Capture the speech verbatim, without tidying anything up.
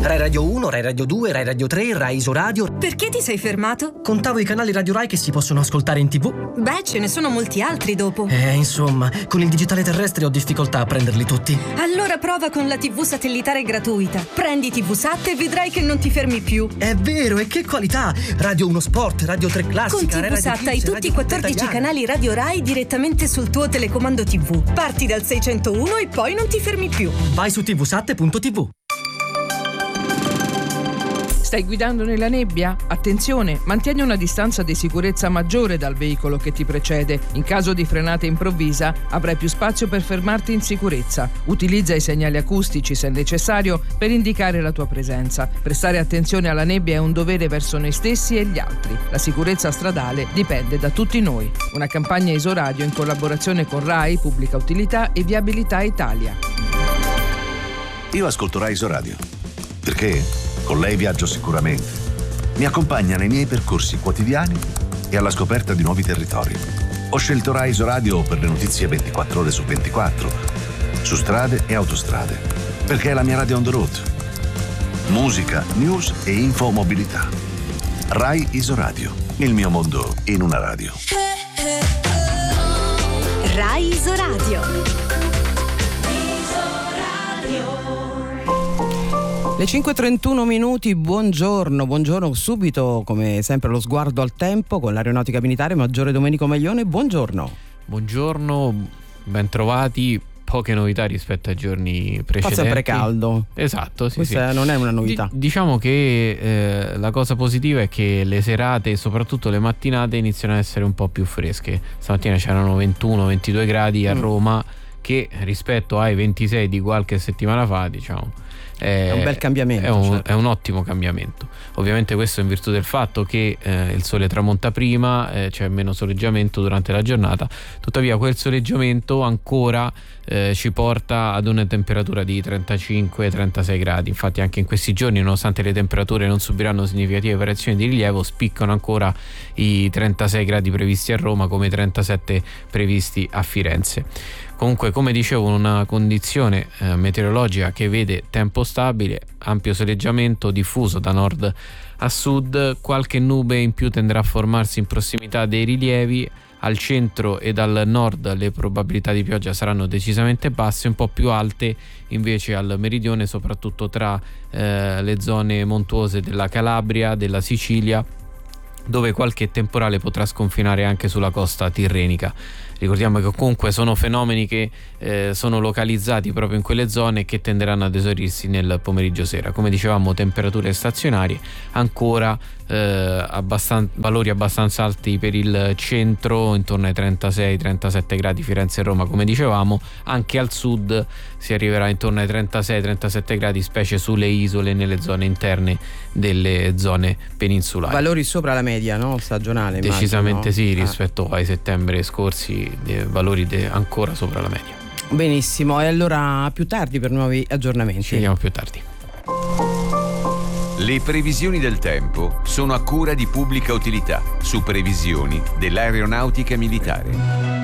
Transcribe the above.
Rai Radio uno, Rai Radio due, Rai Radio tre, Rai Isoradio. Perché ti sei fermato? Contavo i canali Radio Rai che si possono ascoltare in tv. Beh, ce ne sono molti altri dopo. Eh, insomma, con il digitale terrestre ho difficoltà a prenderli tutti. Allora prova con la tivù satellitare gratuita. Prendi tivusat e vedrai che non ti fermi più. È vero, e che qualità! Radio uno Sport, Radio tre Classica, Con tivusat hai tutti i quattordici canali Radio Rai direttamente sul tuo telecomando tivù. Parti dal seicentouno e poi non ti fermi più. Vai su tivusat punto tv. Stai guidando nella nebbia? Attenzione, mantieni una distanza di sicurezza maggiore dal veicolo che ti precede. In caso di frenata improvvisa avrai più spazio per fermarti in sicurezza. Utilizza i segnali acustici se necessario per indicare la tua presenza. Prestare attenzione alla nebbia è un dovere verso noi stessi e gli altri. La sicurezza stradale dipende da tutti noi. Una campagna Isoradio in collaborazione con Rai, Pubblica Utilità e Viabilità Italia. Io ascolto Rai Isoradio. Perché? Con lei viaggio sicuramente. Mi accompagna nei miei percorsi quotidiani e alla scoperta di nuovi territori. Ho scelto Rai Isoradio per le notizie ventiquattro ore su ventiquattro, su strade e autostrade, perché è la mia radio on the road. Musica, news e infomobilità. Rai Isoradio, il mio mondo in una radio. Rai Isoradio. Le cinque e trentuno minuti, buongiorno, buongiorno subito, come sempre lo sguardo al tempo con l'aeronautica militare, Maggiore Domenico Maglione, buongiorno. Buongiorno, bentrovati, poche novità rispetto ai giorni precedenti. Fa sempre caldo. Esatto, sì, Questa sì. non è una novità. D- diciamo che eh, la cosa positiva è che le serate e soprattutto le mattinate iniziano ad essere un po' più fresche. Stamattina c'erano ventuno ventidue gradi a mm. Roma, che rispetto ai ventisei di qualche settimana fa, diciamo, è un bel cambiamento, è un, certo. è un ottimo cambiamento. Ovviamente questo in virtù del fatto che eh, il sole tramonta prima, eh, c'è meno soleggiamento durante la giornata. Tuttavia quel soleggiamento ancora eh, ci porta ad una temperatura di trentacinque trentasei gradi. Infatti anche in questi giorni, nonostante le temperature non subiranno significative variazioni di rilievo, spiccano ancora i trentasei gradi previsti a Roma, come i trentasette previsti a Firenze. Comunque, come dicevo, una condizione eh, meteorologica che vede tempo stabile, ampio soleggiamento diffuso da nord a sud, qualche nube in più tenderà a formarsi in prossimità dei rilievi. Al centro e al nord le probabilità di pioggia saranno decisamente basse, un po' più alte invece al meridione, soprattutto tra eh, le zone montuose della Calabria, della Sicilia, dove qualche temporale potrà sconfinare anche sulla costa tirrenica. Ricordiamo che comunque sono fenomeni che eh, sono localizzati proprio in quelle zone e che tenderanno ad esaurirsi nel pomeriggio sera. Come dicevamo, temperature stazionarie, ancora eh, abbastan- valori abbastanza alti per il centro, intorno ai trentasei trentasette gradi Firenze e Roma, come dicevamo. Anche al sud si arriverà intorno ai trentasei trentasette gradi, specie sulle isole, nelle zone interne delle zone peninsulari. Valori sopra la media, no? Stagionale, decisamente immagino. Sì, ah. rispetto ai settembre scorsi, dei valori de- ancora sopra la media. Benissimo, e allora più tardi per nuovi aggiornamenti. Ci vediamo più tardi. Le previsioni del tempo sono a cura di Pubblica Utilità, su previsioni dell'aeronautica militare.